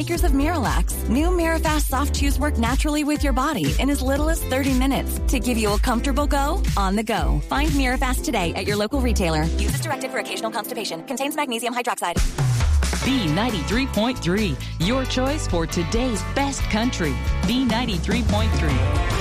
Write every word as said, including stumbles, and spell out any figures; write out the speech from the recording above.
makers of Miralax. New Mirafast soft chews work naturally with your body in as little as thirty minutes to give you a comfortable go on the go. Find Mirafast today at your local retailer. Use as directed for occasional constipation. Contains magnesium hydroxide. B ninety-three point three, your choice for today's best country. B ninety-three point three.